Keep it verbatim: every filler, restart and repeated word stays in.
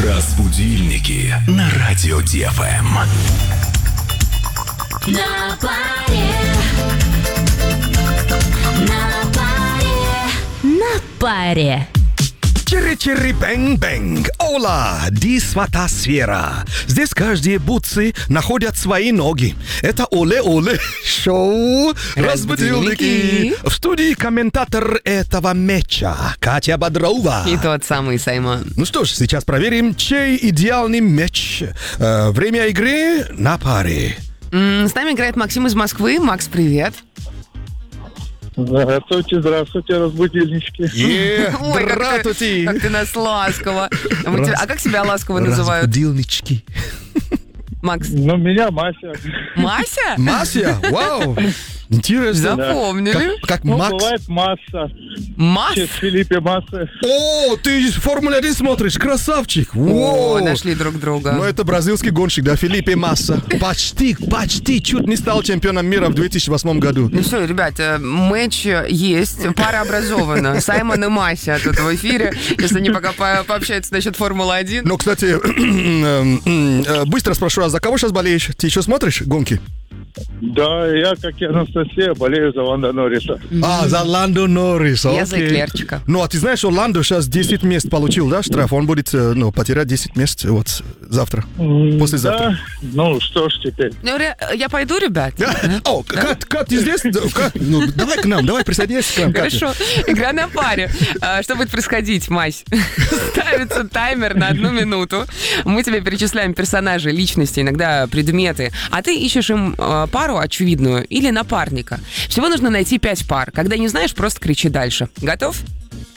Разбудильники на радио Ди Эф Эм. На паре. На паре. На паре. Чири-чири-бэнг-бэнг. Ола, дисфотосфера. Здесь каждые бутсы находят свои ноги. Это оле-оле шоу «Разбудильники». В студии комментатор этого матча Катя Бодрова. И тот самый Саймон. Ну что ж, сейчас проверим, чей идеальный матч. Э, время игры на паре. М, С нами играет Максим из Москвы. Макс, привет. Здравствуйте, здравствуйте, разбудильнички. Е, Ой, как ты, здравствуйте. как ты нас ласково. Мы тебя- а как себя ласково называют? Разбудильнички. Макс? Ну, меня Мася. Мася? Мася, вау. Интересно. Запомнили. Как, как Ну, Макс. бывает масса. Мас? Честь Филиппе Масса. О, ты Формулу один смотришь, красавчик. О, Воу. нашли друг друга. Ну, это бразильский гонщик, да, Филиппе Масса. Почти, почти чуть не стал чемпионом мира в две тысячи восьмом году. Ну все, ребят, э, матч есть, пара образована. Саймон и Мася тут в эфире. Если они пока по- пообщаются насчет Формулы один. Но, кстати, э, быстро спрошу, а за кого сейчас болеешь? Ты еще смотришь гонки? Да, я, как и Анастасия, болею за Ланда Норриса. А, за Ландо Норрис. Я за окей. Эклерчика. Ну, а ты знаешь, что Ландо сейчас десять мест получил, да, штраф? Он будет, э, ну, потерять десять мест вот завтра, послезавтра. Да, ну что ж теперь. Ну, ре- я пойду, ребят. О, Кат, Кат, ты здесь? Да, Кат, ну, давай к нам, давай присоединяйся к нам, Катя. Хорошо, игра на паре. А, Что будет происходить, Мась? Ставится таймер на одну минуту. Мы тебе перечисляем персонажей, личности, иногда предметы, а ты ищешь им а, пару очевидную или напарника. Всего нужно найти пять пар. Когда не знаешь, просто кричи дальше. Готов?